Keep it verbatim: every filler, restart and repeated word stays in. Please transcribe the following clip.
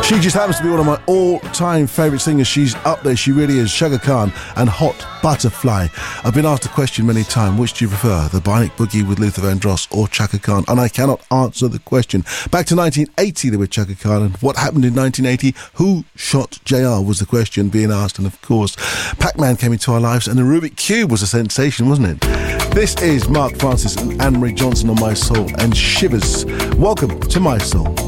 She just happens to be one of my all-time favourite singers. She's up there, she really is. Chaka Khan and Hot Butterfly. I've been asked a question many times, which do you prefer, the Bionic Boogie with Luther Vandross or Chaka Khan? And I cannot answer the question. Back to nineteen eighty there with Chaka Khan, and what happened in nineteen eighty? Who shot J R was the question being asked, and of course Pac-Man came into our lives, and the Rubik Cube was a sensation, wasn't it? This is Mark Francis and Anne-Marie Johnson on My Soul and Shivers. Welcome to My Soul.